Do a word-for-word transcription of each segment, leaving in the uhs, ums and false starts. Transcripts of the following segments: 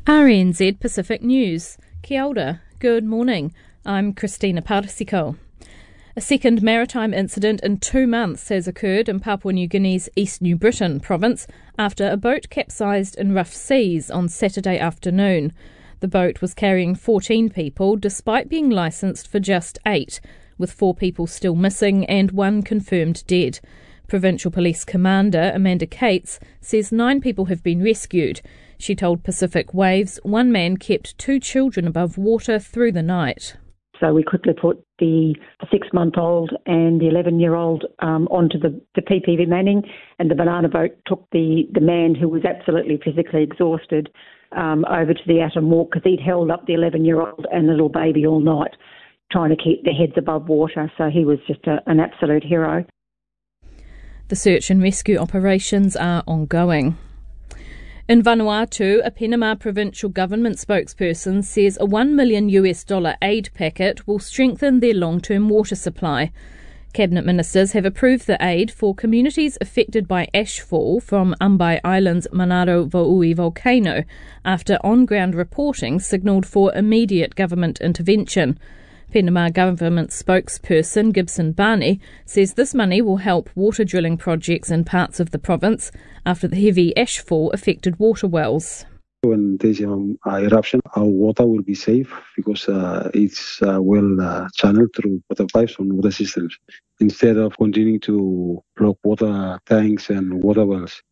R N Z Pacific News. Kia ora. Good morning. I'm Christina Parisiko. A second maritime incident in two months has occurred in Papua New Guinea's East New Britain province after a boat capsized in rough seas on Saturday afternoon. The boat was carrying fourteen people despite being licensed for just eight, with four people still missing and one confirmed dead. Provincial Police Commander Amanda Cates says nine people have been rescued. She told Pacific Waves one man kept two children above water through the night. So we quickly put the six-month-old and the eleven-year-old um, onto the, the P P V Manning, and the banana boat took the, the man who was absolutely physically exhausted um, over to the Atom Walk because he'd held up the eleven-year-old and the little baby all night trying to keep their heads above water. So he was just a, an absolute hero. The search and rescue operations are ongoing. In Vanuatu, a Penema provincial government spokesperson says a one million US dollar aid packet will strengthen their long-term water supply. Cabinet ministers have approved the aid for communities affected by ashfall from Ambai Island's Manaro Vaui volcano after on-ground reporting signalled for immediate government intervention. Penema government spokesperson Gibson Barney says this money will help water drilling projects in parts of the province after the heavy ashfall affected water wells. When there's um, an eruption, our water will be safe because uh, it's uh, well uh, channeled through water pipes and water systems instead of continuing to block water tanks and water wells.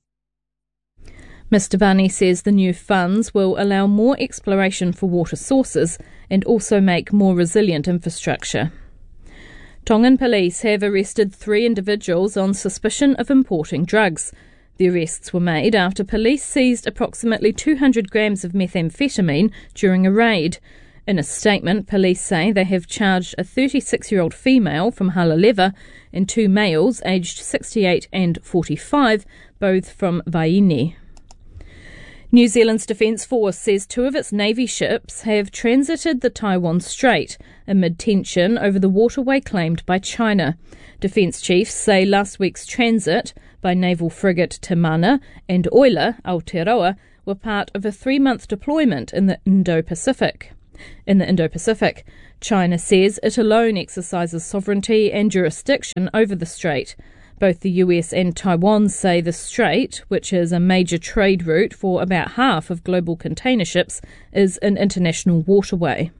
Mister Barney says the new funds will allow more exploration for water sources and also make more resilient infrastructure. Tongan police have arrested three individuals on suspicion of importing drugs. The arrests were made after police seized approximately two hundred grams of methamphetamine during a raid. In a statement, police say they have charged a thirty-six-year-old female from Halaleva and two males aged sixty-eight and forty-five, both from Vaini. New Zealand's Defence Force says two of its Navy ships have transited the Taiwan Strait amid tension over the waterway claimed by China. Defence chiefs say last week's transit by naval frigate Te Mana and oiler Aotearoa were part of a three-month deployment in the Indo-Pacific. In the Indo-Pacific, China says it alone exercises sovereignty and jurisdiction over the strait. Both the U S and Taiwan say the strait, which is a major trade route for about half of global container ships, is an international waterway.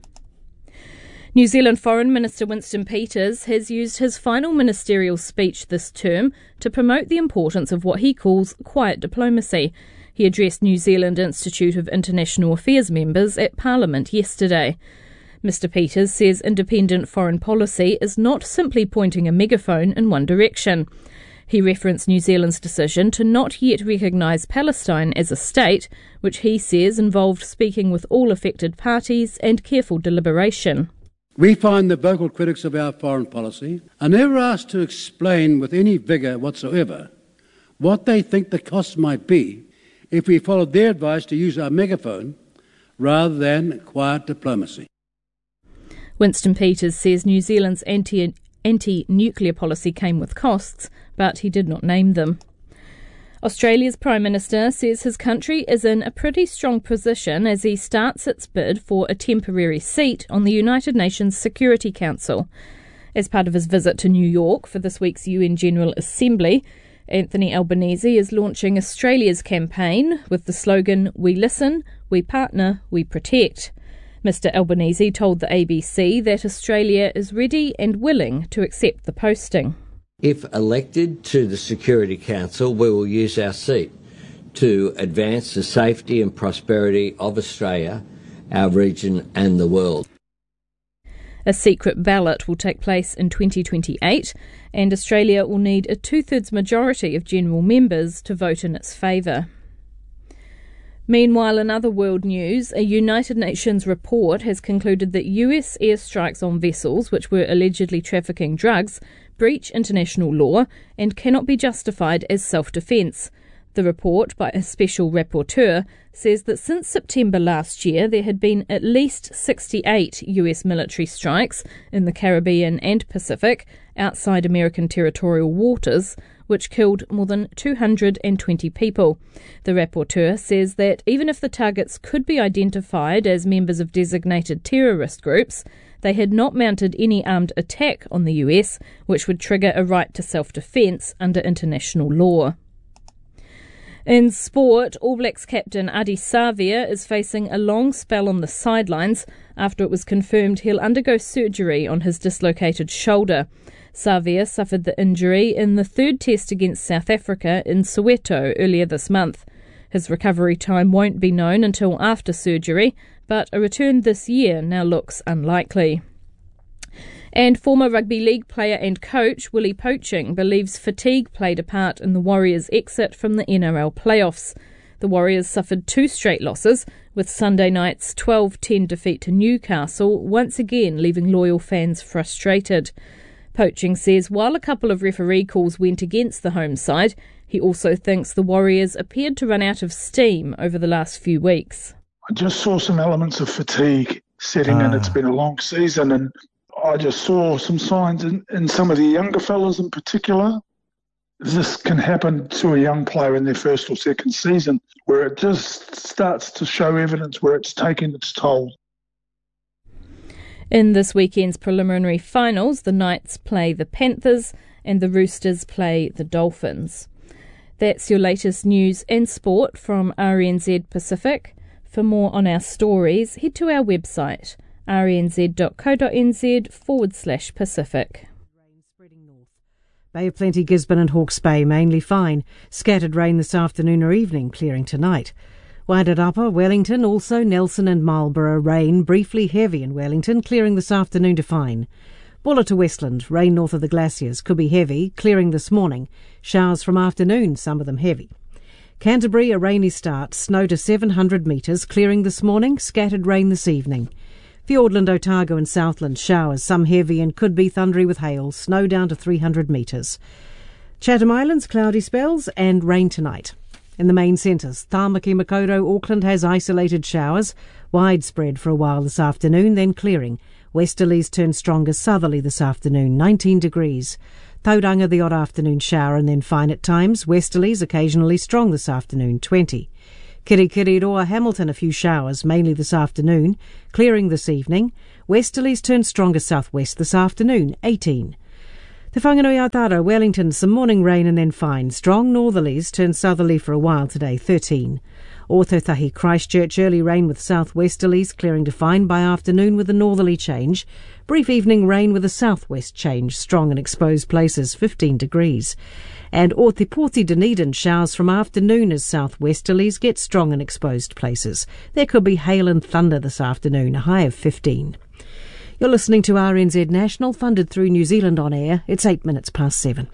New Zealand Foreign Minister Winston Peters has used his final ministerial speech this term to promote the importance of what he calls quiet diplomacy. He addressed New Zealand Institute of International Affairs members at Parliament yesterday. Mister Peters says independent foreign policy is not simply pointing a megaphone in one direction. He referenced New Zealand's decision to not yet recognise Palestine as a state, which he says involved speaking with all affected parties and careful deliberation. We find the vocal critics of our foreign policy are never asked to explain with any vigour whatsoever what they think the costs might be if we followed their advice to use our megaphone rather than quiet diplomacy. Winston Peters says New Zealand's anti, anti-nuclear policy came with costs, but he did not name them. Australia's Prime Minister says his country is in a pretty strong position as he starts its bid for a temporary seat on the United Nations Security Council. As part of his visit to New York for this week's U N General Assembly, Anthony Albanese is launching Australia's campaign with the slogan, "We listen, we partner, we protect." Mister Albanese told the A B C that Australia is ready and willing to accept the posting. If elected to the Security Council, we will use our seat to advance the safety and prosperity of Australia, our region and the world. A secret ballot will take place in twenty twenty-eight, and Australia will need a two-thirds majority of general members to vote in its favour. Meanwhile, in other world news, a United Nations report has concluded that U S airstrikes on vessels which were allegedly trafficking drugs breach international law and cannot be justified as self-defence. The report by a special rapporteur says that since September last year there had been at least sixty-eight U S military strikes in the Caribbean and Pacific outside American territorial waters, which killed more than two hundred twenty people. The rapporteur says that even if the targets could be identified as members of designated terrorist groups, they had not mounted any armed attack on the U S, which would trigger a right to self-defence under international law. In sport, All Blacks captain Ardie Savea is facing a long spell on the sidelines after it was confirmed he'll undergo surgery on his dislocated shoulder. Savea suffered the injury in the third test against South Africa in Soweto earlier this month. His recovery time won't be known until after surgery, but a return this year now looks unlikely. And former rugby league player and coach Willie Poching believes fatigue played a part in the Warriors' exit from the N R L playoffs. The Warriors suffered two straight losses, with Sunday night's twelve ten defeat to Newcastle once again leaving loyal fans frustrated. Poching says while a couple of referee calls went against the home side, he also thinks the Warriors appeared to run out of steam over the last few weeks. I just saw some elements of fatigue setting in. It's been a long season, and I just saw some signs in, in some of the younger fellas in particular. This can happen to a young player in their first or second season, where it just starts to show evidence where it's taking its toll. In this weekend's preliminary finals, the Knights play the Panthers and the Roosters play the Dolphins. That's your latest news and sport from R N Z Pacific. For more on our stories, head to our website, rnz.co.nz forward slash Pacific. Rain spreading north. Bay of Plenty, Gisborne and Hawke's Bay mainly fine. Scattered rain this afternoon or evening, clearing tonight. Wairarapa, Wellington, also Nelson and Marlborough rain, briefly heavy in Wellington, clearing this afternoon to fine. Buller to Westland, rain north of the glaciers, could be heavy, clearing this morning. Showers from afternoon, some of them heavy. Canterbury, a rainy start, snow to seven hundred metres, clearing this morning, scattered rain this evening. Fiordland, Otago and Southland, showers, some heavy and could be thundery with hail, snow down to three hundred metres. Chatham Islands, cloudy spells and rain tonight. In the main centres, Tāmaki, Makaurau, Auckland has isolated showers, widespread for a while this afternoon, then clearing. Westerlies turn stronger southerly this afternoon, nineteen degrees. Tauranga, the odd afternoon shower and then fine at times. Westerlies occasionally strong this afternoon, twenty. Kirikiriroa, Hamilton, a few showers, mainly this afternoon. Clearing this evening. Westerlies turn stronger southwest this afternoon, eighteen. Te Whanganui Aotearoa, Wellington, some morning rain and then fine. Strong northerlies turn southerly for a while today, thirteen. Ōtautahi, Christchurch, early rain with southwesterlies, clearing to fine by afternoon with a northerly change. Brief evening rain with a southwest change, strong in exposed places, fifteen degrees. And Ōtepoti, Dunedin, showers from afternoon as southwesterlies get strong in exposed places. There could be hail and thunder this afternoon, a high of fifteen. You're listening to R N Z National, funded through New Zealand On Air. It's eight minutes past seven.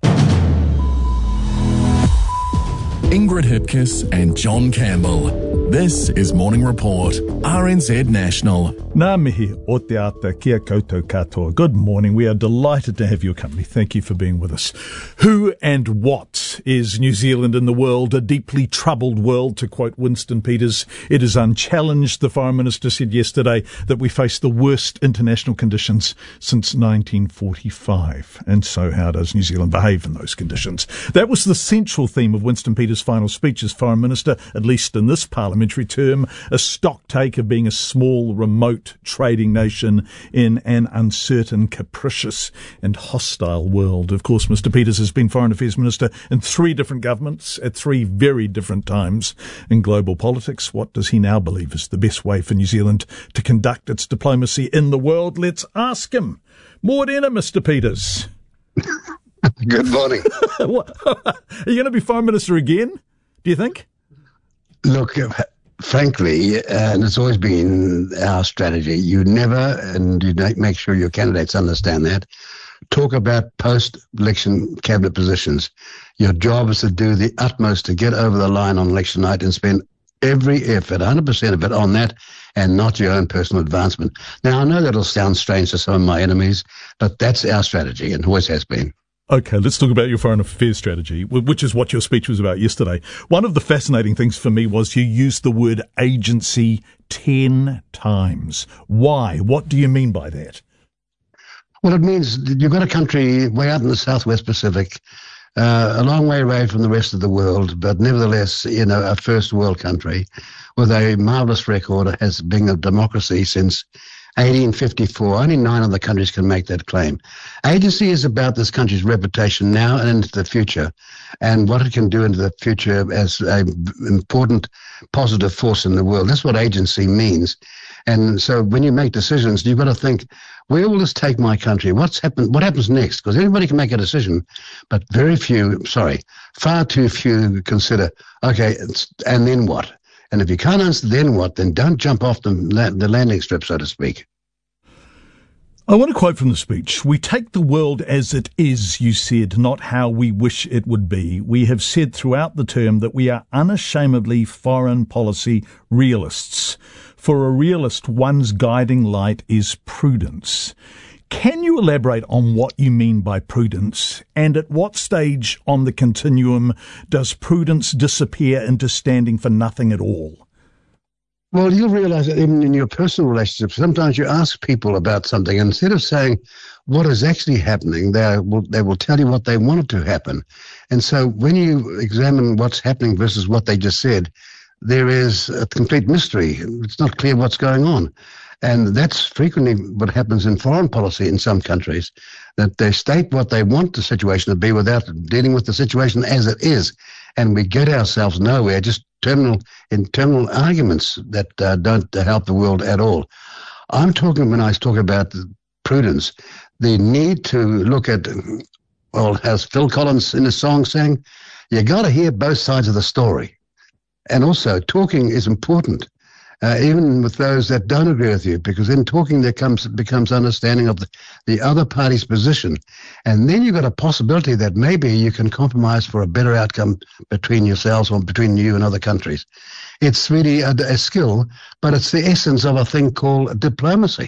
Ingrid Hipkiss and John Campbell. This is Morning Report, R N Z National. Ngā mihi o te ata kia koutou katoa. Good morning. We are delighted to have your company. Thank you for being with us. Who and what is New Zealand in the world? A deeply troubled world, to quote Winston Peters. It is unchallenged. The Foreign Minister said yesterday that we face the worst international conditions since nineteen forty-five. And so how does New Zealand behave in those conditions? That was the central theme of Winston Peters' final speech as Foreign Minister, at least in this parliamentary term, a stock take of being a small, remote trading nation in an uncertain, capricious and hostile world. Of course, Mister Peters has been Foreign Affairs Minister in three different governments at three very different times in global politics. What does he now believe is the best way for New Zealand to conduct its diplomacy in the world? Let's ask him. Morena, Mister Peters. Good morning. Are you going to be Foreign Minister again, do you think? Look, frankly, and it's always been our strategy, you never, and you make sure your candidates understand that, talk about post-election cabinet positions. Your job is to do the utmost to get over the line on election night and spend every effort, one hundred percent of it, on that and not your own personal advancement. Now, I know that'll sound strange to some of my enemies, but that's our strategy and always has been. Okay, let's talk about your foreign affairs strategy, which is what your speech was about yesterday. One of the fascinating things for me was you used the word agency ten times. Why? What do you mean by that? Well, it means you've got a country way out in the Southwest Pacific uh, a long way away from the rest of the world, but nevertheless, you know, a first world country with a marvellous record as being a democracy since eighteen fifty-four. Only nine other countries can make that claim. Agency is about this country's reputation now and into the future, and what it can do into the future as an important positive force in the world. That's what agency means. And so when you make decisions, you've got to think, where will this take my country? What's happened? What happens next? Because everybody can make a decision, but very few, sorry, far too few consider, okay, and then what? And if you can't answer then what, then don't jump off the, the landing strip, so to speak. I want to quote from the speech. We take the world as it is, you said, not how we wish it would be. We have said throughout the term that we are unashamedly foreign policy realists. For a realist, one's guiding light is prudence. Can you elaborate on what you mean by prudence, and at what stage on the continuum does prudence disappear into standing for nothing at all? Well, you'll realise that even in your personal relationships, sometimes you ask people about something, and instead of saying what is actually happening, they will, they will tell you what they wanted to happen. And so when you examine what's happening versus what they just said, there is a complete mystery. It's not clear what's going on. And that's frequently what happens in foreign policy in some countries, that they state what they want the situation to be without dealing with the situation as it is. And we get ourselves nowhere, just terminal in terminal arguments that uh, don't help the world at all. I'm talking, when I talk about prudence, the need to look at, well, as Phil Collins in his song sang, you got to hear both sides of the story. And also, talking is important. Uh, even with those that don't agree with you, because in talking there comes becomes understanding of the, the other party's position. And then you've got a possibility that maybe you can compromise for a better outcome between yourselves or between you and other countries. It's really a, a skill, but it's the essence of a thing called diplomacy.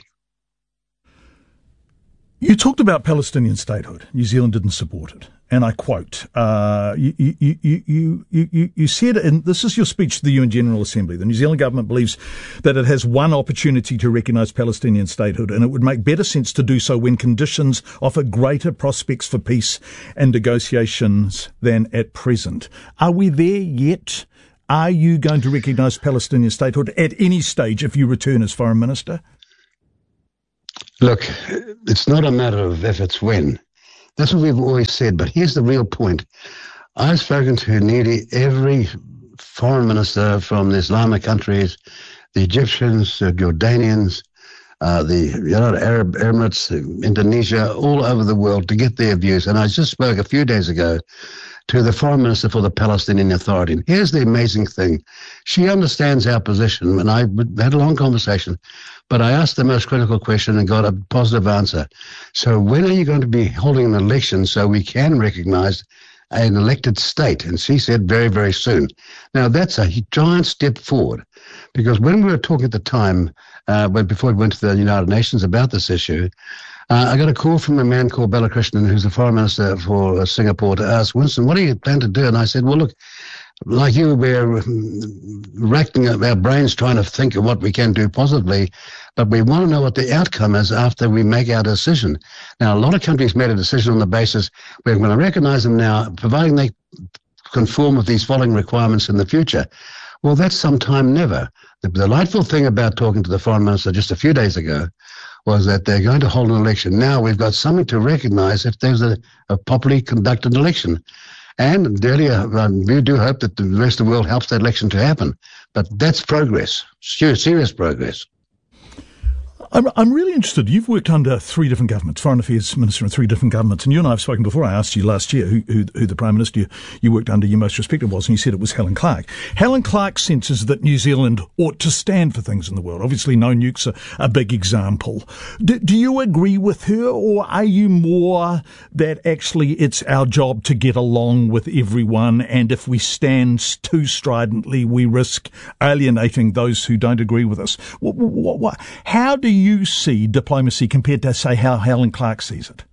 You talked about Palestinian statehood. New Zealand didn't support it. And I quote, uh, you, you, you, you, you, you said, and this is your speech to the U N General Assembly, the New Zealand government believes that it has one opportunity to recognise Palestinian statehood, and it would make better sense to do so when conditions offer greater prospects for peace and negotiations than at present. Are we there yet? Are you going to recognise Palestinian statehood at any stage if you return as Foreign Minister? Look, it's not a matter of if, it's when. That's what we've always said, but here's the real point. I've spoken to nearly every foreign minister from the Islamic countries, the Egyptians, the Jordanians, uh, the United Arab Emirates, Indonesia, all over the world to get their views. And I just spoke a few days ago to the Foreign Minister for the Palestinian Authority. And here's the amazing thing. She understands our position, and I had a long conversation, but I asked the most critical question and got a positive answer. So when are you going to be holding an election so we can recognize an elected state? And she said very, very soon. Now, that's a giant step forward, because when we were talking at the time, uh, when, before we went to the United Nations about this issue, Uh, I got a call from a man called Balakrishnan, who's the Foreign Minister for uh, Singapore, to ask, Winston, what do you plan to do? And I said, well, look, like you, we're racking up our brains trying to think of what we can do positively, but we want to know what the outcome is after we make our decision. Now, a lot of countries made a decision on the basis we're going to recognize them now, providing they conform with these following requirements in the future. Well, that's sometime never. The delightful thing about talking to the Foreign Minister just a few days ago was that they're going to hold an election. Now we've got something to recognise if there's a, a properly conducted election. And, Delia, um, we do hope that the rest of the world helps that election to happen. But that's progress, serious progress. I'm, I'm really interested. You've worked under three different governments, Foreign Affairs Minister in three different governments, and you and I have spoken before. I asked you last year who, who, who the Prime Minister you, you worked under you most respected was, and you said it was Helen Clark. Helen Clark senses that New Zealand ought to stand for things in the world. Obviously, no nukes are a big example. Do, do you agree with her, or are you more that actually it's our job to get along with everyone, and if we stand too stridently, we risk alienating those who don't agree with us? What, what, what, how do you you see diplomacy compared to, say, how Helen Clark sees it?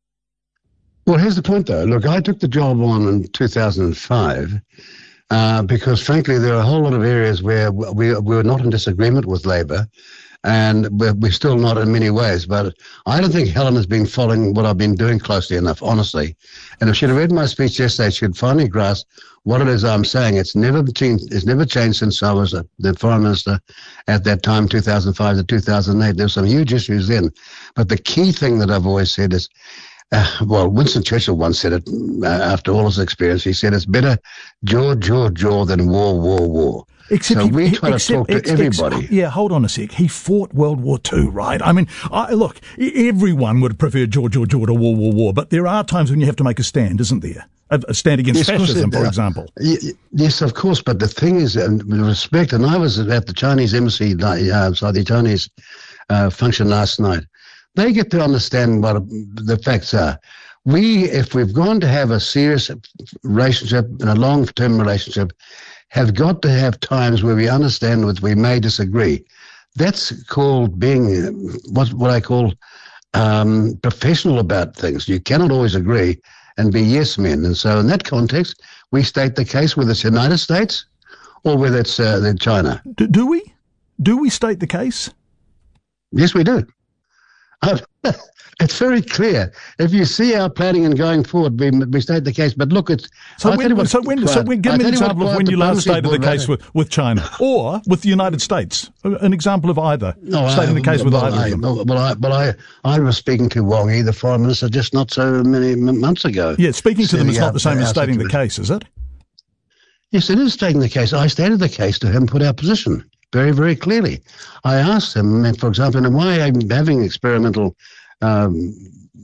Well, here's the point, though. Look, I took the job on in two thousand five uh, because, frankly, there are a whole lot of areas where we, we were not in disagreement with Labour, and we're, we're still not in many ways. But I don't think Helen has been following what I've been doing closely enough, honestly. And if she'd have read my speech yesterday, she'd finally grasp what it is I'm saying. It's never changed, it's never changed since I was a, the foreign minister at that time, two thousand five to two thousand eight. There's some huge issues then. But the key thing that I've always said is, uh, well, Winston Churchill once said it uh, after all his experience. He said, it's better jaw, jaw, jaw than war, war, war. Except so he, we try to except, talk to ex, everybody. Ex, yeah, hold on a sec. He fought World War Two, right? I mean, I, look, everyone would prefer jaw, jaw, jaw to war, war, war, but there are times when you have to make a stand, isn't there? A, a stand against yes, fascism, for example. Yes, of course, but the thing is, and with respect, and I was at the Chinese embassy, uh, sorry, the Chinese uh, function last night. They get to understand what the facts are. We, if we've gone to have a serious relationship and a long-term relationship, have got to have times where we understand that we may disagree. That's called being what what I call um, professional about things. You cannot always agree and be yes men. And so in that context, we state the case, whether it's the United States or whether it's uh, China. Do, do we? Do we state the case? Yes, we do. It's very clear. If you see our planning and going forward, we, we state the case. But look, it's so when. What, so when? So when? Give me an example of when you last stated the case with, with China or with the United States. An example of either no, stating I, the case with well, either I, of them. Well, I, but I, I was speaking to Wang Yi, the Foreign Minister, just not so many months ago. Yeah, speaking to them is not the same as stating the case, is it? Yes, it is stating the case. I stated the case to him, put our position very, very clearly. I asked him, for example, why I'm having experimental um,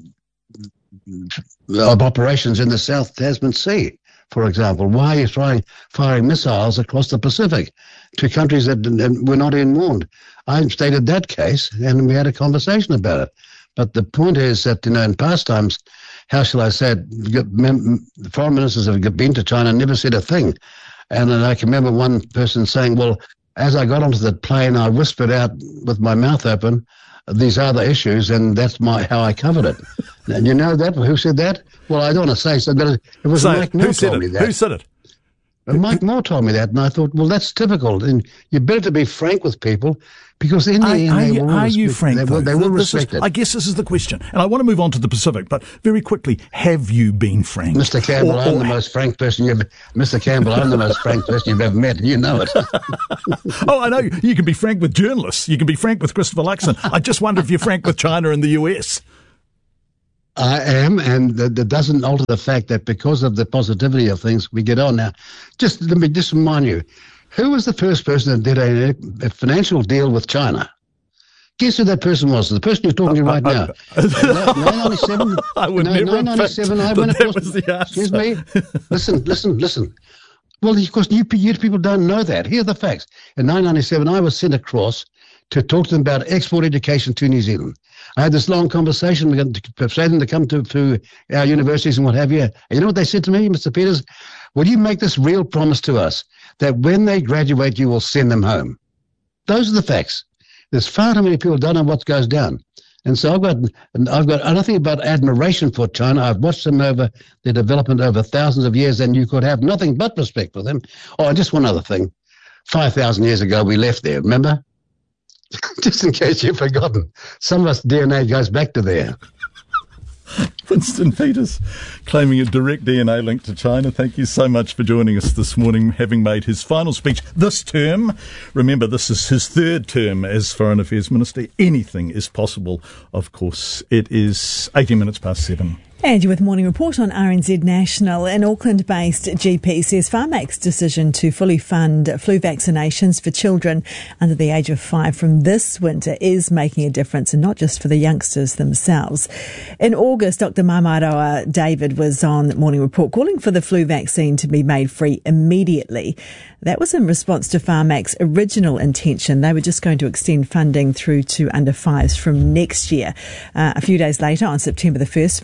of operations in the South Tasman Sea, for example. Why are you trying firing missiles across the Pacific to countries that were not even warned? I stated that case, and we had a conversation about it. But the point is that, you know, in past times, how shall I say it, foreign ministers have been to China and never said a thing. And I can remember one person saying, well, as I got onto the plane, I whispered out with my mouth open, these are the issues, and that's my how I covered it. And you know that? Who said that? Well, I don't want to say so, but it was so, Mike Moore told it? me that. Who said it? And Mike Moore told me that, and I thought, well, that's typical. And you better to be frank with people, because in the are, end, are, they you, will are respect, you frank? They will, they will respect is, it. I guess this is the question, and I want to move on to the Pacific. But very quickly, have you been frank, Mister Campbell? Or, I'm or, the most frank person you've. Mister Campbell, I'm the most frank person you've ever met, and you know it. Oh, I know. You can be frank with journalists. You can be frank with Christopher Luxon. I just wonder if you're frank with China and the U S. I am, and that, that doesn't alter the fact that because of the positivity of things, we get on. Now, just let me just remind you, who was the first person that did a, a financial deal with China? Guess who that person was? The person you're talking to right now. nine ninety-seven I would never nine ninety-seven, I went that was the answer. Excuse me. Listen, listen, listen. Well, of course, you, you people don't know that. Here are the facts. In nine ninety-seven, I was sent across to talk to them about export education to New Zealand. I had this long conversation. We got to persuade them to come to, to our universities and what have you. And you know what they said to me, Mister Peters? Will you make this real promise to us that when they graduate, you will send them home? Those are the facts. There's far too many people don't know what goes down. And so I've got, I've got nothing about admiration for China. I've watched them over their development over thousands of years, and you could have nothing but respect for them. Oh, and just one other thing. five thousand years ago, we left there, remember? Just in case you've forgotten. Some of us D N A goes back to there. Winston Peters claiming a direct D N A link to China. Thank you so much for joining us this morning, having made his final speech this term. Remember, this is his third term as Foreign Affairs Minister. Anything is possible, of course. It is eighteen minutes past seven. And you're with Morning Report on R N Z National. An Auckland-based G P says Pharmac's decision to fully fund flu vaccinations for children under the age of five from this winter is making a difference, and not just for the youngsters themselves. In August, Doctor Mamaroa David was on Morning Report calling for the flu vaccine to be made free immediately. That was in response to Pharmac's original intention. They were just going to extend funding through to under fives from next year. Uh, a few days later, on September the first, Pharmac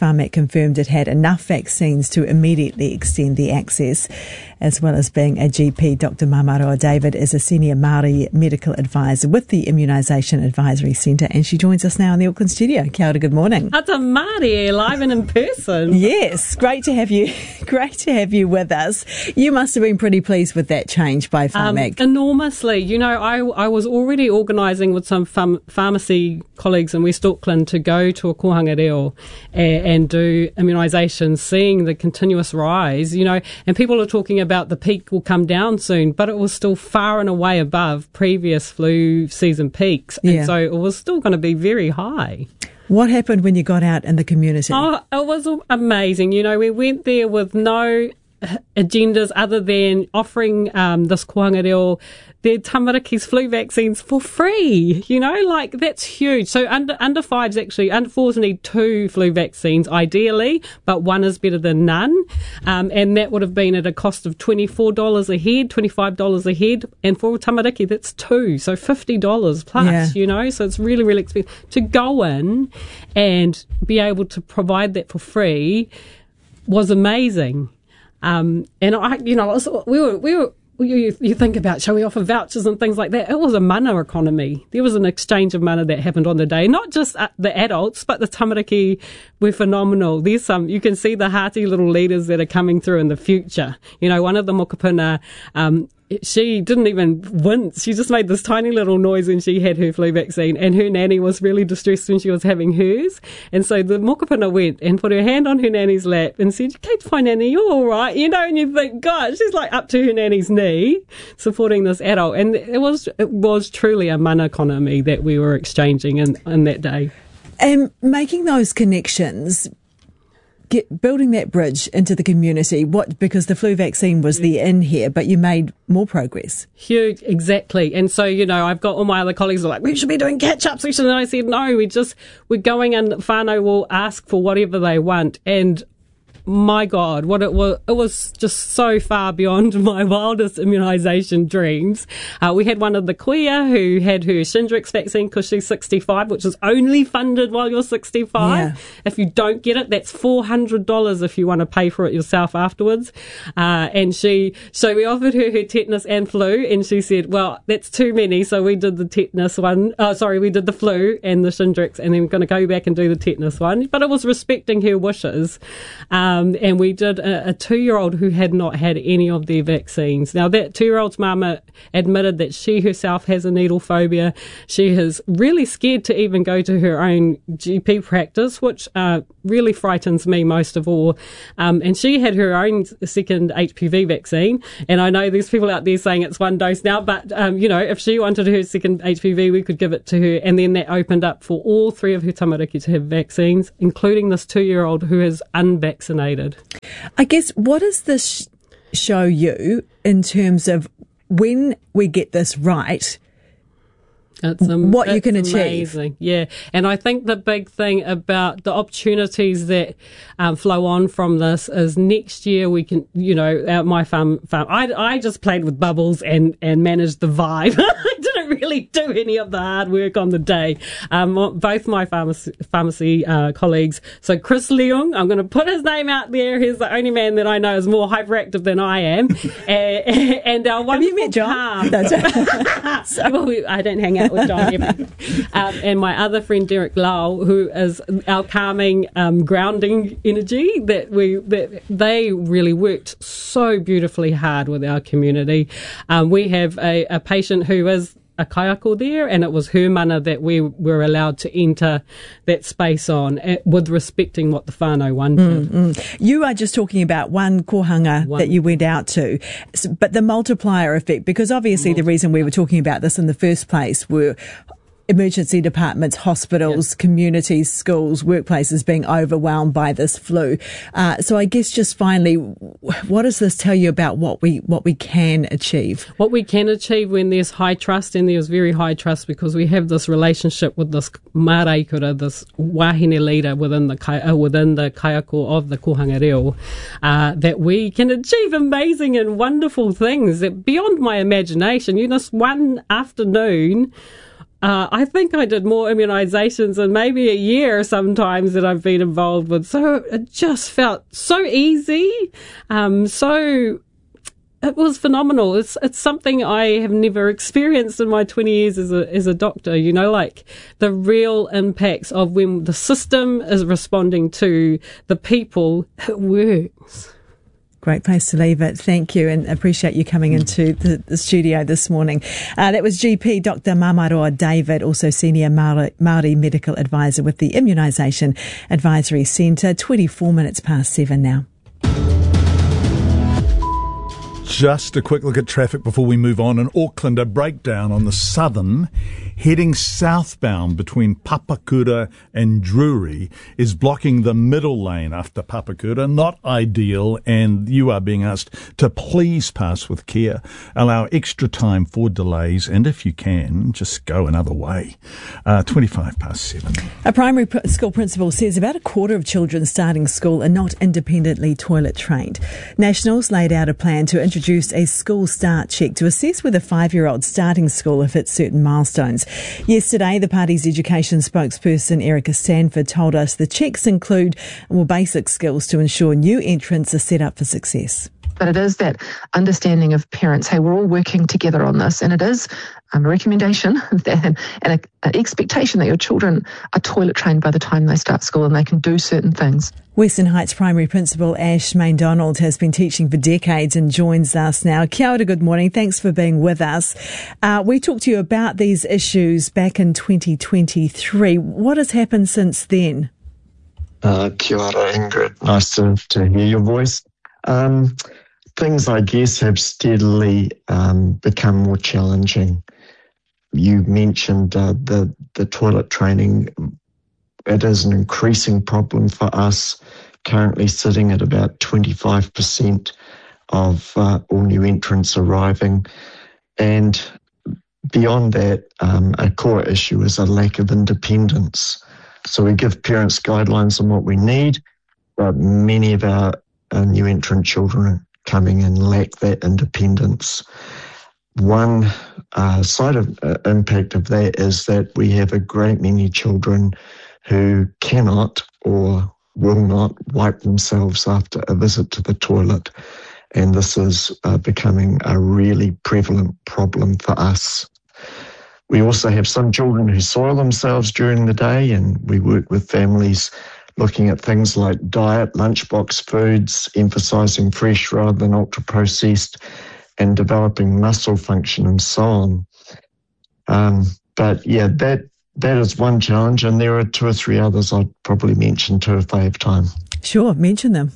confirmed it had enough vaccines to immediately extend the access. As well as being a G P, Doctor Mamaroa David is a senior Māori medical advisor with the Immunisation Advisory Centre, and she joins us now in the Auckland studio. Kia ora, good morning. Ata Māori, live and in person. Yes, great to have you. Great to have you with us. You must have been pretty pleased with that change by Pharmac. Um, enormously. You know, I, I was already organising with some pharm- pharmacy colleagues in West Auckland to go to a kohanga reo and, and do immunisations, seeing the continuous rise, you know, and people are talking about the peak will come down soon, but it was still far and away above previous flu season peaks. And yeah. so it was still going to be very high. What happened when you got out in the community? Oh, it was amazing. You know, we went there with no agendas other than offering um, this kohanga reo their tamaraki's flu vaccines for free. You know, like that's huge. So under under fives actually, under fours need two flu vaccines ideally, but one is better than none. Um, and that would have been at a cost of twenty-four dollars a head, twenty-five dollars a head. And for tamaraki, that's two. So fifty dollars plus, yeah. you know, so it's really, really expensive. To go in and be able to provide that for free was amazing. Um, and I, you know, was, we were, we were, you, you think about, shall we offer vouchers and things like that? It was a mana economy. There was an exchange of mana that happened on the day. Not just uh, the adults, but the tamaraki were phenomenal. There's some, you can see the hearty little leaders that are coming through in the future. You know, one of the mokopuna, um, she didn't even wince. She just made this tiny little noise when she had her flu vaccine, and her nanny was really distressed when she was having hers. And so the mokopuna went and put her hand on her nanny's lap and said, "Kate, fine, nanny, you're all right." You know, and you think, God, she's like up to her nanny's knee supporting this adult. And it was it was truly a mana economy that we were exchanging in, in that day. And making those connections, Get, building that bridge into the community, what because the flu vaccine was the in here, but you made more progress. Huge, exactly. And so, you know, I've got all my other colleagues who are like, we should be doing catch-ups. And I said, no, we just, we're going and whānau will ask for whatever they want. And my God, what it was, it was just so far beyond my wildest immunisation dreams. Uh, we had one of the kuia who had her Shingrix vaccine because she's sixty-five, which is only funded while you're sixty-five. Yeah. If you don't get it, that's four hundred dollars if you want to pay for it yourself afterwards. Uh, and she, so we offered her her tetanus and flu, and she said, well, that's too many. So we did the tetanus one. Oh, sorry, we did the flu and the Shingrix, and then we're going to go back and do the tetanus one. But it was respecting her wishes. Um, Um, and we did a, a two-year-old who had not had any of their vaccines. Now, that two-year-old's mama admitted that she herself has a needle phobia. She is really scared to even go to her own G P practice, which uh, really frightens me most of all. Um, and she had her own second H P V vaccine. And I know there's people out there saying it's one dose now, but, um, you know, if she wanted her second H P V, we could give it to her. And then that opened up for all three of her tamariki to have vaccines, including this two-year-old who is unvaccinated. I guess, what does this show you in terms of when we get this right, It's um, what it's you can amazing. achieve? Yeah, and I think the big thing about the opportunities that um, flow on from this is next year we can, you know, at my farm, farm I, I just played with bubbles and, and managed the vibe. I didn't really do any of the hard work on the day. Um, both my pharmacy, pharmacy uh, colleagues, so Chris Leung, I'm going to put his name out there. He's the only man that I know is more hyperactive than I am. and, and our Have you met John? No, well, we, I don't hang out with John ever. Um, and my other friend Derek Lau, who is our calming, um, grounding energy, that we that they really worked so beautifully hard with our community. Um, we have a, a patient who is a kaiako there, and it was her mana that we were allowed to enter that space on, uh, with respecting what the whānau wanted. Mm-hmm. You are just talking about one kohanga one. that you went out to, but the multiplier effect, because obviously Multi- the reason we were talking about this in the first place were emergency departments, hospitals, yep. communities, schools, workplaces being overwhelmed by this flu. Uh, so I guess just finally, what does this tell you about what we what we can achieve? What we can achieve when there's high trust, and there's very high trust because we have this relationship with this maraikura, this wahine leader within the kai, uh, within the kaiako of the kohanga reo, uh, that we can achieve amazing and wonderful things that beyond my imagination. You know, this one afternoon, Uh, I think I did more immunisations in maybe a year sometimes that I've been involved with. So it just felt so easy, um, so it was phenomenal. It's it's something I have never experienced in my twenty years as a as a doctor, you know, like the real impacts of when the system is responding to the people, it works. Great place to leave it. Thank you, and appreciate you coming into the, the studio this morning. Uh, that was G P Doctor Mamaroa David, also Senior Māori, Māori Medical Advisor with the Immunisation Advisory Centre. twenty-four minutes past seven now. Just a quick look at traffic before we move on. In Auckland, a breakdown on the southern, heading southbound between Papakura and Drury, is blocking the middle lane after Papakura. Not ideal, and you are being asked to please pass with care. Allow extra time for delays, and if you can, just go another way. Uh, twenty-five past seven. A primary school principal says about a quarter of children starting school are not independently toilet trained. Nationals laid out a plan to introduce a school start check to assess whether five-year-olds starting school have hit certain milestones. Yesterday, the party's education spokesperson Erica Sanford told us the checks include more basic skills to ensure new entrants are set up for success. But it is that understanding of parents, hey, we're all working together on this, and it is um, a recommendation that, and an expectation that your children are toilet trained by the time they start school and they can do certain things. Western Heights Primary Principal Ash MacDonald has been teaching for decades and joins us now. Kia ora, good morning. Thanks for being with us. Uh, we talked to you about these issues back in twenty twenty-three. What has happened since then? Uh, kia ora, Ingrid. Nice to, to hear your voice. Um, things, I guess, have steadily um, become more challenging. You mentioned uh, the, the toilet training. It is an increasing problem for us, currently sitting at about twenty-five percent of uh, all new entrants arriving. And beyond that, um, a core issue is a lack of independence. So we give parents guidelines on what we need, but many of our, our new entrant children coming in lack that independence. One uh, side of uh, impact of that is that we have a great many children who cannot or will not wipe themselves after a visit to the toilet. And this is uh, becoming a really prevalent problem for us. We also have some children who soil themselves during the day, and we work with families looking at things like diet, lunchbox foods, emphasising fresh rather than ultra-processed, and developing muscle function and so on. Um, but yeah, that That is one challenge, and there are two or three others I'd probably mention too if I have time. Sure, mention them.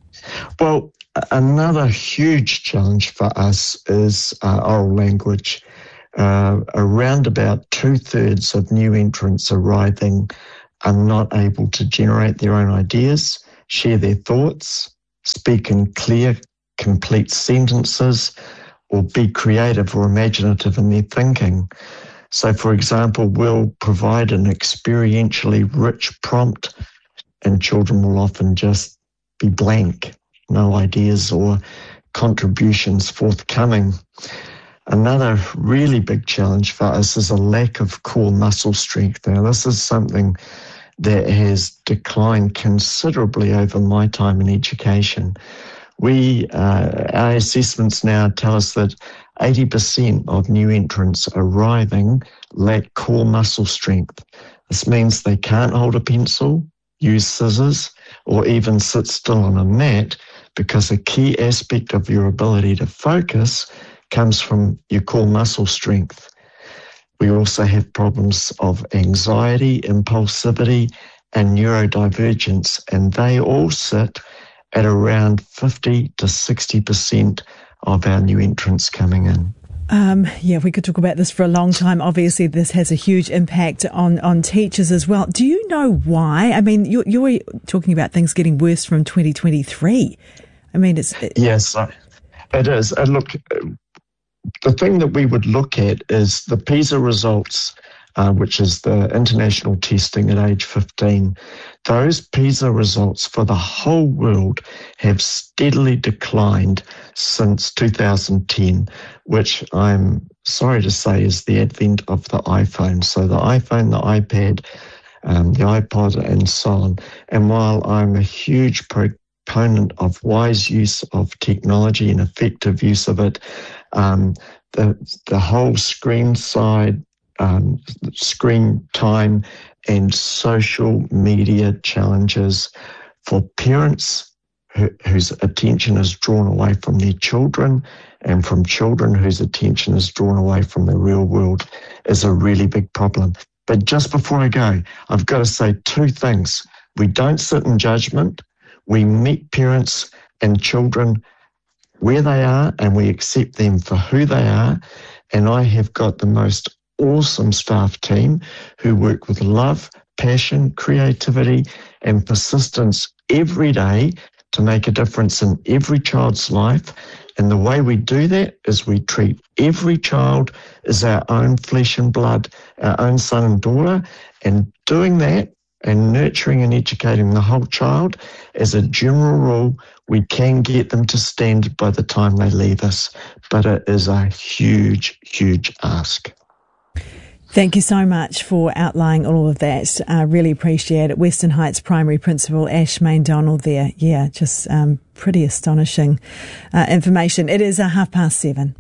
Well, another huge challenge for us is uh, oral language. Uh, around about two-thirds of new entrants arriving are not able to generate their own ideas, share their thoughts, speak in clear, complete sentences, or be creative or imaginative in their thinking. So, for example, we'll provide an experientially rich prompt, and children will often just be blank, no ideas or contributions forthcoming. Another really big challenge for us is a lack of core muscle strength. Now, this is something that has declined considerably over my time in education. We, uh, our assessments now tell us that eighty percent of new entrants arriving lack core muscle strength. This means they can't hold a pencil, use scissors, or even sit still on a mat, because a key aspect of your ability to focus comes from your core muscle strength. We also have problems of anxiety, impulsivity, and neurodivergence, and they all sit at around fifty to sixty percent of our new entrants coming in. Um, yeah, we could talk about this for a long time. Obviously, this has a huge impact on, on teachers as well. Do you know why? I mean, you're, you're talking about things getting worse from twenty twenty-three. I mean, it's... It, yes, it is. And look, the thing that we would look at is the PISA results, uh, which is the international testing at age fifteen. Those PISA results for the whole world have steadily declined since two thousand ten, which I'm sorry to say, is the advent of the iPhone. So the iPhone, the iPad, um, the iPod, and so on. And while I'm a huge proponent of wise use of technology and effective use of it, um, the the whole screen side, um, screen time, and social media challenges for parents who, whose attention is drawn away from their children, and from children whose attention is drawn away from the real world, is a really big problem. But just before I go, I've got to say two things. We don't sit in judgment. We meet parents and children where they are, and we accept them for who they are. And I have got the most awesome staff team who work with love, passion, creativity, and persistence every day to make a difference in every child's life. And the way we do that is we treat every child as our own flesh and blood, our own son and daughter. And doing that and nurturing and educating the whole child, as a general rule, we can get them to standard by the time they leave us. But it is a huge, huge ask. Thank you so much for outlining all of that. I uh, really appreciate it. Western Heights Primary Principal Ash Main-Donald there. Yeah, just um, pretty astonishing uh, information. It is a half past seven.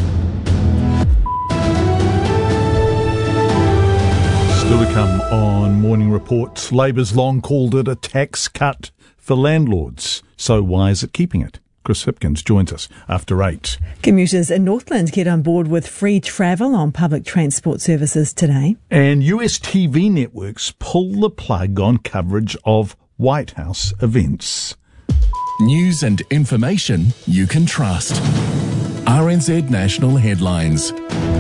Still to come on Morning Report. Labour's long called it a tax cut for landlords. So why is it keeping it? Chris Hipkins joins us after eight. Commuters in Northland get on board with free travel on public transport services today. And U S T V networks pull the plug on coverage of White House events. News and information you can trust. R N Z National Headlines.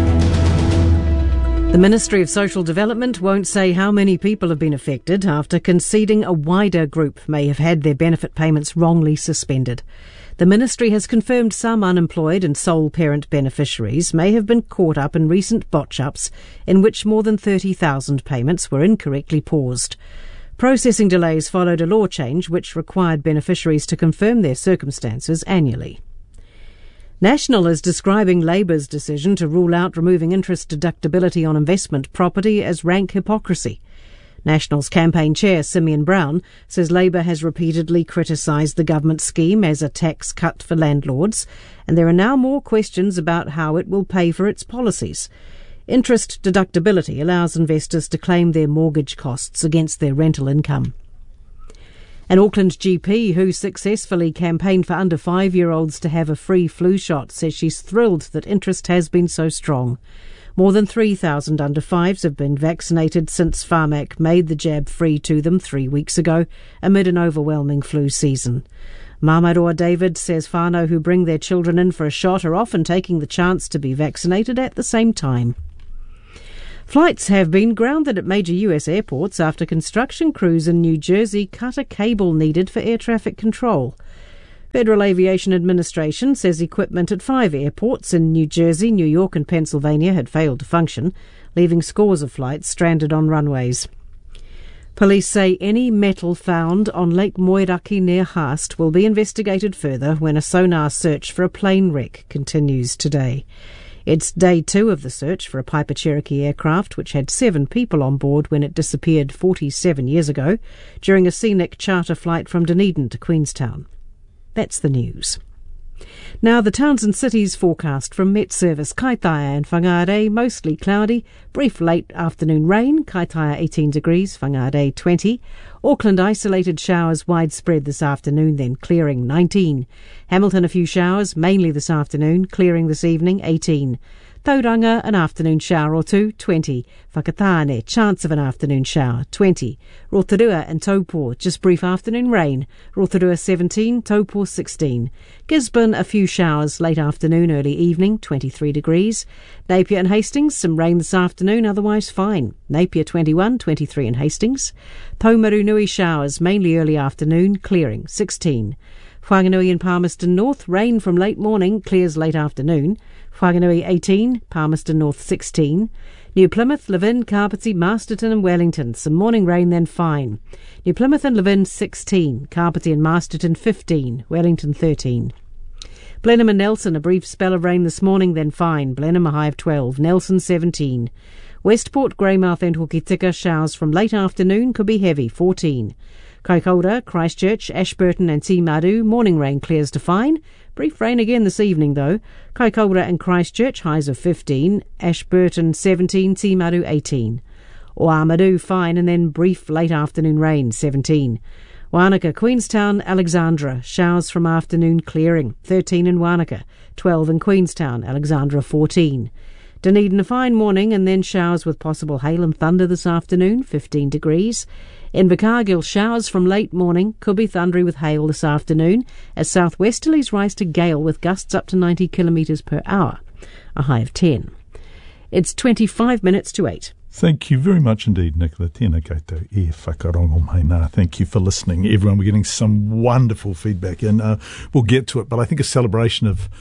The Ministry of Social Development won't say how many people have been affected after conceding a wider group may have had their benefit payments wrongly suspended. The Ministry has confirmed some unemployed and sole parent beneficiaries may have been caught up in recent botch-ups in which more than thirty thousand payments were incorrectly paused. Processing delays followed a law change which required beneficiaries to confirm their circumstances annually. National is describing Labour's decision to rule out removing interest deductibility on investment property as rank hypocrisy. National's campaign chair, Simeon Brown, says Labour has repeatedly criticised the government scheme as a tax cut for landlords, and there are now more questions about how it will pay for its policies. Interest deductibility allows investors to claim their mortgage costs against their rental income. An Auckland G P who successfully campaigned for under five-year-olds to have a free flu shot says she's thrilled that interest has been so strong. More than three thousand under fives have been vaccinated since Pharmac made the jab free to them three weeks ago amid an overwhelming flu season. Mamaroa David says whānau who bring their children in for a shot are often taking the chance to be vaccinated at the same time. Flights have been grounded at major U S airports after construction crews in New Jersey cut a cable needed for air traffic control. Federal Aviation Administration says equipment at five airports in New Jersey, New York and Pennsylvania had failed to function, leaving scores of flights stranded on runways. Police say any metal found on Lake Moeraki near Haast will be investigated further when a sonar search for a plane wreck continues today. It's day two of the search for a Piper Cherokee aircraft which had seven people on board when it disappeared forty-seven years ago during a scenic charter flight from Dunedin to Queenstown. That's the news. Now the towns and cities forecast from Met Service. Kaitaia and Whangarei mostly cloudy, brief late afternoon rain, Kaitaia eighteen degrees, Whangarei twenty. Auckland isolated showers widespread this afternoon, then clearing nineteen. Hamilton a few showers, mainly this afternoon, clearing this evening eighteen. Tauranga, an afternoon shower or two, twenty. Whakatane, chance of an afternoon shower, twenty. Rotorua and Taupō, just brief afternoon rain. Rotorua seventeen, Taupō sixteen. Gisborne, a few showers, late afternoon, early evening, twenty-three degrees. Napier and Hastings, some rain this afternoon, otherwise fine. Napier twenty-one, twenty-three in Hastings. Taumarunui showers, mainly early afternoon, clearing, sixteen. Whanganui and Palmerston North, rain from late morning, clears late afternoon. Whanganui eighteen, Palmerston North sixteen. New Plymouth, Levin, Kapiti, Masterton and Wellington, some morning rain then fine. New Plymouth and Levin sixteen, Kapiti and Masterton fifteen, Wellington thirteen. Blenheim and Nelson, a brief spell of rain this morning, then fine. Blenheim a high of twelve, Nelson seventeen. Westport, Greymouth and Hokitika, showers from late afternoon, could be heavy, fourteen. Kaikoura, Christchurch, Ashburton and Timaru, morning rain clears to fine. Brief rain again this evening though. Kaikoura and Christchurch, highs of fifteen. Ashburton seventeen, Timaru eighteen. Oamaru, fine and then brief late afternoon rain, seventeen. Wanaka, Queenstown, Alexandra, showers from afternoon clearing, thirteen in Wanaka. twelve in Queenstown, Alexandra fourteen. Dunedin, a fine morning and then showers with possible hail and thunder this afternoon, fifteen degrees. Invercargill, showers from late morning, could be thundery with hail this afternoon as southwesterlies rise to gale with gusts up to ninety kilometres per hour, a high of ten. It's twenty-five minutes to eight. Thank you very much indeed, Nicola. Tēnā koutou e whakarongo mai nā. Thank you for listening, everyone. We're getting some wonderful feedback, and uh, we'll get to it. But I think a celebration of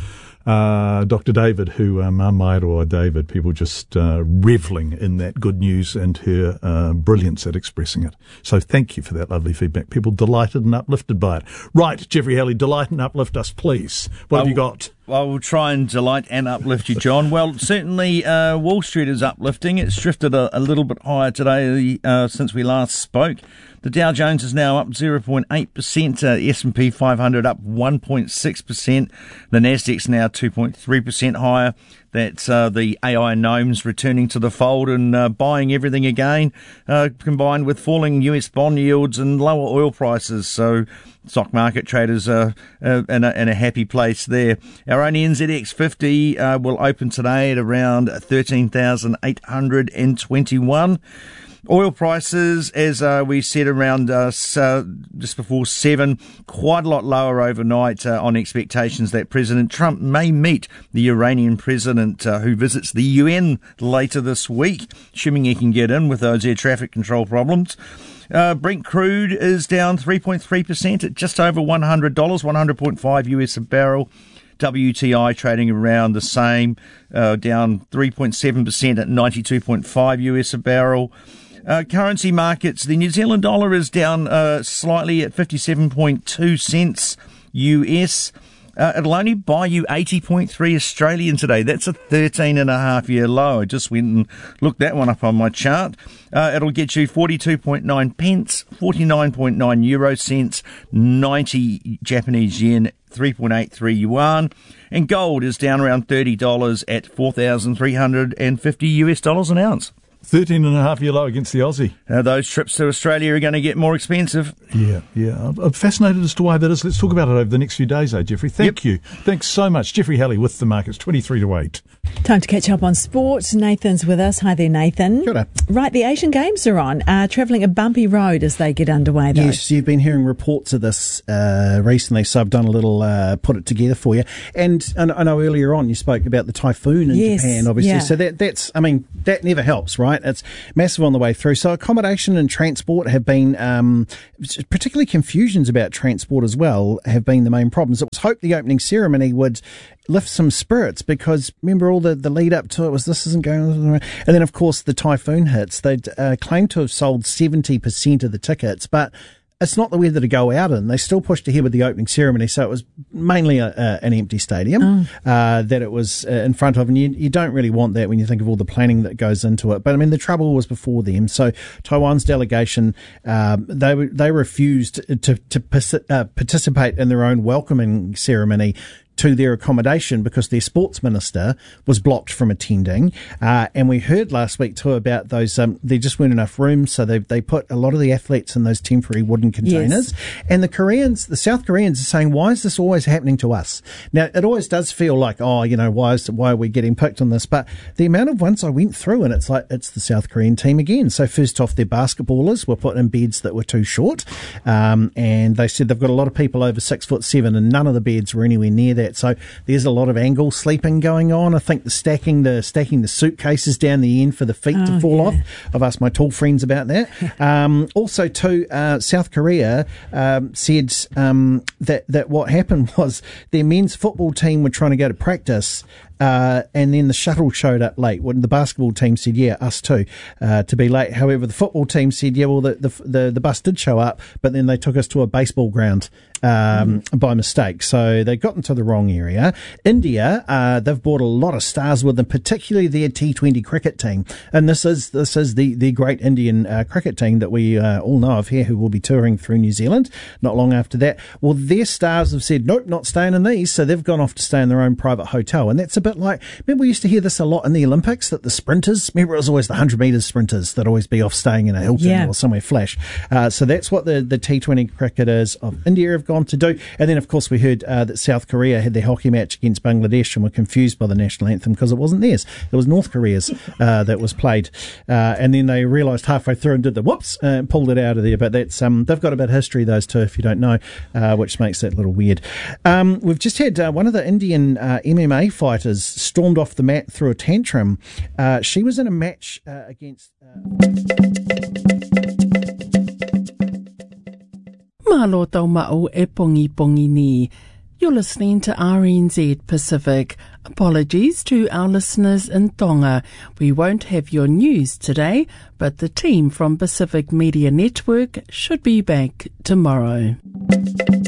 Uh, Doctor David, who, um, Mairoa David, people just uh, revelling in that good news and her uh, brilliance at expressing it. So thank you for that lovely feedback. People delighted and uplifted by it. Right, Jeffrey Halley, delight and uplift us, please. What I'll, have you got? I will try and delight and uplift you, John. Well, certainly uh, Wall Street is uplifting. It's drifted a, a little bit higher today uh, since we last spoke. The Dow Jones is now up zero point eight percent, uh, S and P five hundred up one point six percent, the Nasdaq's now two point three percent higher. That's uh, the A I gnomes returning to the fold and uh, buying everything again, uh, combined with falling U S bond yields and lower oil prices. So stock market traders are uh, in, a, in a happy place there. Our own N Z X fifty uh, will open today at around thirteen thousand eight hundred twenty-one. Oil prices, as uh, we said around uh, uh, just before seven, quite a lot lower overnight uh, on expectations that President Trump may meet the Iranian president uh, who visits the U N later this week, assuming he can get in with those air traffic control problems. Uh, Brent crude is down three point three percent at just over one hundred dollars, one hundred point five U S a barrel. W T I trading around the same, uh, down three point seven percent at ninety-two point five U S a barrel. Uh, currency markets, the New Zealand dollar is down uh, slightly at fifty-seven point two cents U S. Uh, it'll only buy you eighty point three Australian today. That's a thirteen and a half year low. I just went and looked that one up on my chart. Uh, it'll get you forty-two point nine pence, forty-nine point nine euro cents, ninety Japanese yen, three point eight three yuan. And gold is down around thirty dollars at four thousand three hundred fifty U S dollars an ounce. Thirteen and a half year low against the Aussie. Uh, those trips to Australia are going to get more expensive. Yeah, yeah. I'm fascinated as to why that is. Let's talk about it over the next few days, eh, Jeffrey? Thank yep. you. Thanks so much. Jeffrey Halley with the markets, twenty-three to eight. Time to catch up on sport. Nathan's with us. Hi there, Nathan. Kia ora. Right, the Asian Games are on. Uh, travelling a bumpy road as they get underway, though. Yes, you've been hearing reports of this uh, recently, so I've done a little uh, put it together for you. And I know earlier on you spoke about the typhoon in yes, Japan, obviously. Yeah. So that that's, I mean, that never helps, right? It's massive on the way through. So accommodation and transport have been, um, particularly confusions about transport as well, have been the main problems. It was hoped the opening ceremony would lift some spirits because remember all the, the lead up to it was this isn't going on. And then, of course, the typhoon hits. They'd uh, claimed to have sold seventy percent of the tickets, but it's not the weather to go out in. They still pushed ahead with the opening ceremony, so it was mainly a, a, an empty stadium oh. uh, that it was uh, in front of, and you, you don't really want that when you think of all the planning that goes into it. But I mean, the trouble was before them. So Taiwan's delegation, um, they they refused to to uh, participate in their own welcoming ceremony to their accommodation because their sports minister was blocked from attending. Uh, and we heard last week too about those, um, there just weren't enough rooms, so they they put a lot of the athletes in those temporary wooden containers. Yes. And the Koreans, the South Koreans are saying, why is this always happening to us? Now, it always does feel like, oh, you know, why is, why are we getting picked on this? But the amount of ones I went through, and it's like, it's the South Korean team again. So first off, their basketballers were put in beds that were too short. Um, and they said they've got a lot of people over six foot seven and none of the beds were anywhere near that. So there's a lot of angle sleeping going on. I think the stacking the stacking the suitcases down the end for the feet oh, to fall yeah. off. I've asked my tall friends about that. um, also, too, uh, South Korea um, said um, that that what happened was their men's football team were trying to go to practice. uh, and then the shuttle showed up late. When the basketball team said, yeah, us too, uh, to be late. However, the football team said, yeah, well, the, the, the, the bus did show up, but then they took us to a baseball ground um, mm. by mistake. So they got into the wrong area. India, uh, they've brought a lot of stars with them, particularly their T twenty cricket team. And this is this is the, the great Indian uh, cricket team that we uh, all know of here, who will be touring through New Zealand not long after that. Well, their stars have said, nope, not staying in these. So they've gone off to stay in their own private hotel. And that's a bit like, remember we used to hear this a lot in the Olympics, that the sprinters, remember it was always the one hundred metres sprinters that always be off staying in a Hilton yeah. or somewhere flash. Uh, so that's what the, the T twenty cricketers of India have gone to do. And then, of course, we heard uh, that South Korea had their hockey match against Bangladesh and were confused by the national anthem because it wasn't theirs. It was North Korea's uh, that was played. Uh, and then they realised halfway through and did the whoops uh, and pulled it out of there. But that's um, they've got a bit of history, those two, if you don't know, uh, which makes it a little weird. Um, we've just had uh, one of the Indian uh, M M A fighters stormed off the mat through a tantrum. Uh, she was in a match uh, against... Uh... Malo tau ma'o e pongi pongi ni. You're listening to R N Z Pacific. Apologies to our listeners in Tonga. We won't have your news today, but the team from Pacific Media Network should be back tomorrow.